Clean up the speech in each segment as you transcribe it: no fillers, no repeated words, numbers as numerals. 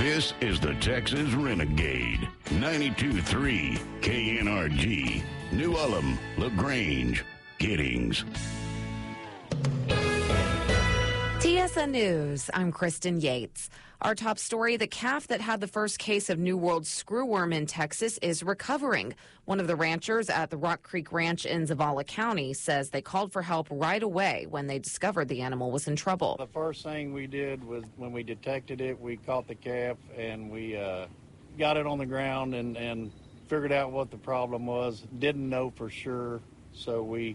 This is the Texas Renegade. 92.3 KNRG. New Ulm, LaGrange, Giddings. TSN News, I'm Kristen Yates. Our top story, the calf that had the first case of New World screwworm in Texas is recovering. One of the ranchers at the Rock Creek Ranch in Zavala County says they called for help right away when they discovered the animal was in trouble. The first thing we did was when we detected it, we caught the calf and we got it on the ground and figured out what the problem was. Didn't know for sure, so we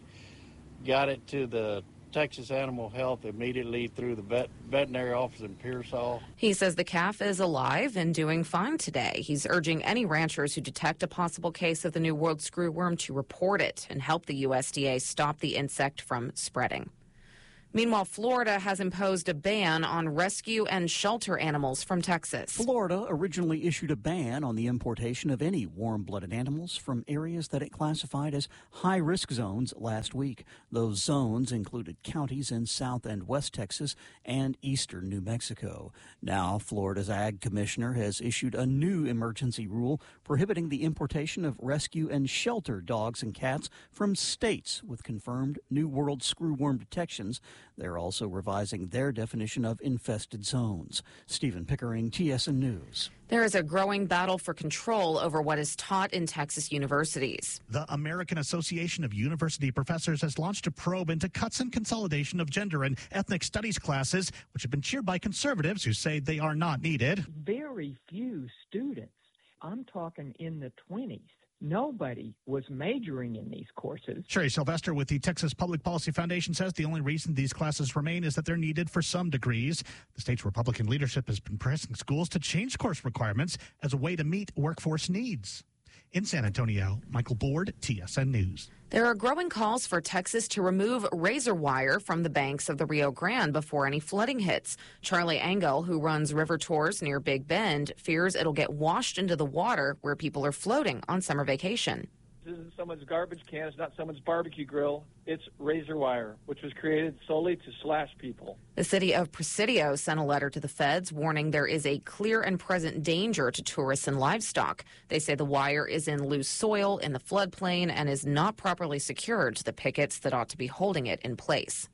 got it to the Texas Animal Health immediately through the veterinary office in Pearsall. He says the calf is alive and doing fine today. He's urging any ranchers who detect a possible case of the New World screwworm to report it and help the USDA stop the insect from spreading. Meanwhile, Florida has imposed a ban on rescue and shelter animals from Texas. Florida originally issued a ban on the importation of any warm-blooded animals from areas that it classified as high-risk zones last week. Those zones included counties in South and West Texas and eastern New Mexico. Now, Florida's Ag Commissioner has issued a new emergency rule prohibiting the importation of rescue and shelter dogs and cats from states with confirmed New World screwworm detections. They're also revising their definition of infested zones. Stephen Pickering, TSN News. There is a growing battle for control over what is taught in Texas universities. The American Association of University Professors has launched a probe into cuts and consolidation of gender and ethnic studies classes, which have been cheered by conservatives who say they are not needed. Very few students, I'm talking in the 20s. Nobody was majoring in these courses. Sherry Sylvester with the Texas Public Policy Foundation says the only reason these classes remain is that they're needed for some degrees. The state's Republican leadership has been pressing schools to change course requirements as a way to meet workforce needs. In San Antonio, Michael Board, TSN News. There are growing calls for Texas to remove razor wire from the banks of the Rio Grande before any flooding hits. Charlie Engel, who runs river tours near Big Bend, fears it'll get washed into the water where people are floating on summer vacation. This isn't someone's garbage can. It's not someone's barbecue grill. It's razor wire, which was created solely to slash people. The city of Presidio sent a letter to the feds warning there is a clear and present danger to tourists and livestock. They say the wire is in loose soil in the floodplain and is not properly secured to the pickets that ought to be holding it in place.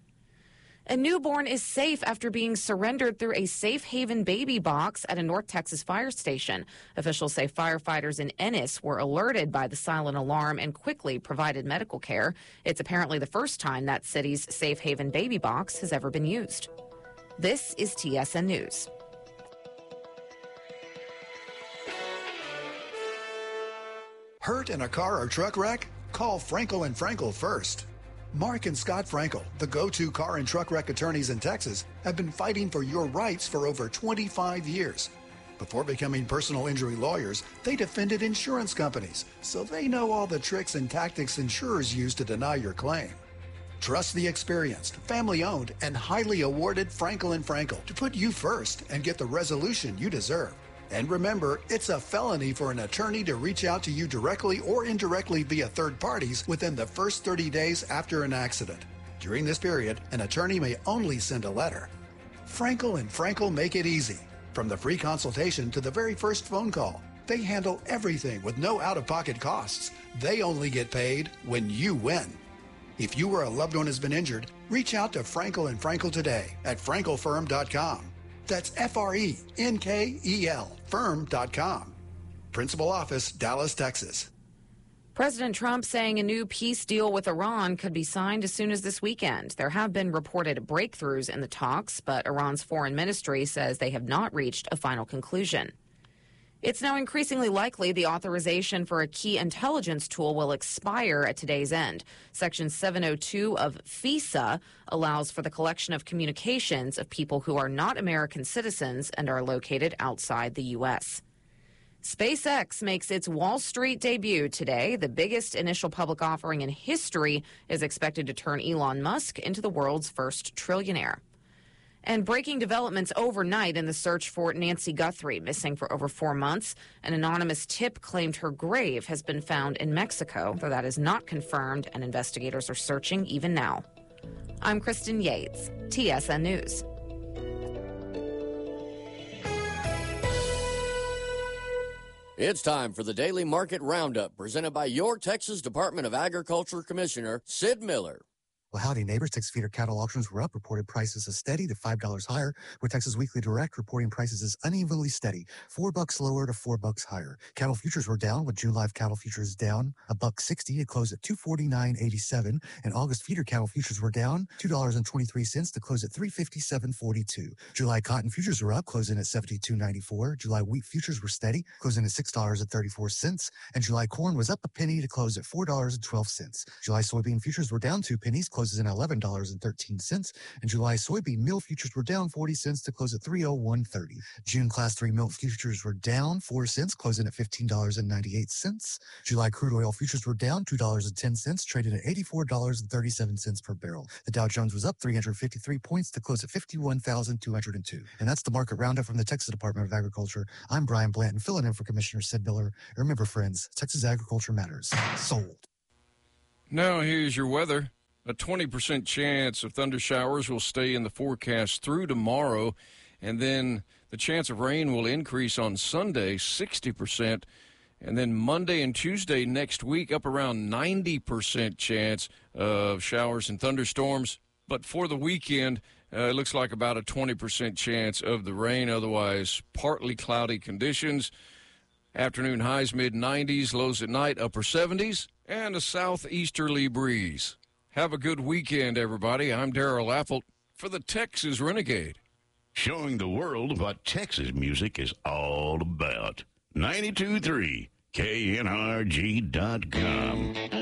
A newborn is safe after being surrendered through a safe haven baby box at a North Texas fire station. Officials say firefighters in Ennis were alerted by the silent alarm and quickly provided medical care. It's apparently the first time that city's safe haven baby box has ever been used. This is TSN News. Hurt in a car or truck wreck? Call Frankel & Frankel first. Mark and Scott Frankel, the go-to car and truck wreck attorneys in Texas, have been fighting for your rights for over 25 years. Before becoming personal injury lawyers, they defended insurance companies, so they know all the tricks and tactics insurers use to deny your claim. Trust the experienced, family-owned, and highly awarded Frankel & Frankel to put you first and get the resolution you deserve. And remember, it's a felony for an attorney to reach out to you directly or indirectly via third parties within the first 30 days after an accident. During this period, an attorney may only send a letter. Frankel & Frankel make it easy. From the free consultation to the very first phone call, they handle everything with no out-of-pocket costs. They only get paid when you win. If you or a loved one has been injured, reach out to Frankel & Frankel today at frankelfirm.com. That's FRENKEL, firm.com. Principal office, Dallas, Texas. President Trump saying a new peace deal with Iran could be signed as soon as this weekend. There have been reported breakthroughs in the talks, but Iran's foreign ministry says they have not reached a final conclusion. It's now increasingly likely the authorization for a key intelligence tool will expire at today's end. Section 702 of FISA allows for the collection of communications of people who are not American citizens and are located outside the U.S. SpaceX makes its Wall Street debut today. The biggest initial public offering in history is expected to turn Elon Musk into the world's first trillionaire. And breaking developments overnight in the search for Nancy Guthrie, missing for over 4 months. An anonymous tip claimed her grave has been found in Mexico, though that is not confirmed, and investigators are searching even now. I'm Kristen Yates, TSN News. It's time for the Daily Market Roundup, presented by your Texas Department of Agriculture Commissioner, Sid Miller. Well, howdy, neighbors. Texas feeder cattle auctions were up. Reported prices are steady to $5 higher, with Texas Weekly Direct reporting prices as unevenly steady, $4 lower to $4 higher. Cattle futures were down, with June live cattle futures down $1.60 to close at $249.87, and August feeder cattle futures were down $2.23 to close at $357.42. July cotton futures were up, closing at $72.94. July wheat futures were steady, closing at $6.34, and July corn was up a penny to close at $4.12. July soybean futures were down 2 pennies, closes in $11.13, and July soybean meal futures were down 40 cents to close at $301.30. June class 3 milk futures were down 4 cents, closing at $15.98. July crude oil futures were down $2.10, traded at $84.37 per barrel. The Dow Jones was up 353 points to close at 51,202. And that's the market roundup from the Texas Department of Agriculture. I'm Brian Blanton, filling in for Commissioner Sid Miller. And remember, friends, Texas agriculture matters. Sold. Now here's your weather. A 20% chance of thunder showers will stay in the forecast through tomorrow, and then the chance of rain will increase on Sunday, 60%, and then Monday and Tuesday next week, up around 90% chance of showers and thunderstorms. But for the weekend, it looks like about a 20% chance of the rain, otherwise partly cloudy conditions. Afternoon highs mid-90s, lows at night upper 70s, and a southeasterly breeze. Have a good weekend, everybody. I'm Darrell Apple for the Texas Renegade. Showing the world what Texas music is all about. 92.3 KNRG.com.